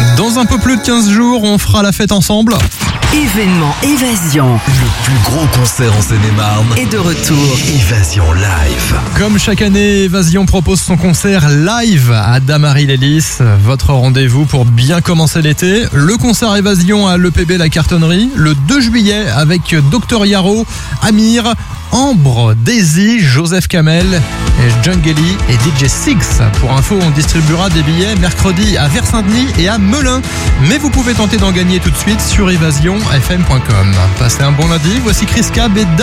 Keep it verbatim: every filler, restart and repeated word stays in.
Dans un peu plus de quinze jours, on fera la fête ensemble. Événement Évasion. Le plus gros concert en Seine-et-Marne est de retour. Évasion Live. Comme chaque année, Évasion propose son concert live à Damary-les-Lys. Votre rendez-vous pour bien commencer l'été. Le concert Évasion à l'E P B La Cartonnerie. Le deux juillet avec Docteur Yaro, Amir, Ambre, Daisy, Joseph Kamel, John Gelly et D J Six. Pour info, on distribuera des billets mercredi à Vers-Saint-Denis et à Melun. Mais vous pouvez tenter d'en gagner tout de suite sur évasion f m point com. Passez un bon lundi. Voici Chris Cab et